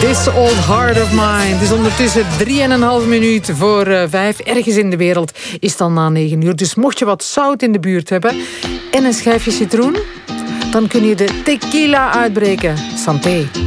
This Old Heart of Mine. Het is ondertussen 3,5 minuut voor 5. Ergens in de wereld is het al na 9 uur. Dus mocht je wat zout in de buurt hebben en een schijfje citroen, dan kun je de tequila uitbreken. Santé.